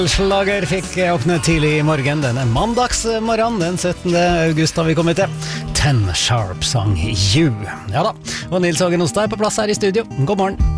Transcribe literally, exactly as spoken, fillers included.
Slager fikk åpne tidlig i morgen. Denne mandagsmorgen, den syttende august har vi kommet til. Ten Sharp sang You. Ja da, og Nils Hågen Ostad er på plass her i studio. God morgen.